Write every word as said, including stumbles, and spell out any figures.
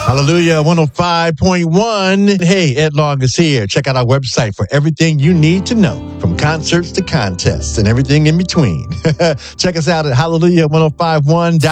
Hallelujah, one oh five point one. Hey, Ed Long is here. Check out our website for everything you need to know, from concerts to contests and everything in between. Check us out at hallelujah ten fifty-one dot com.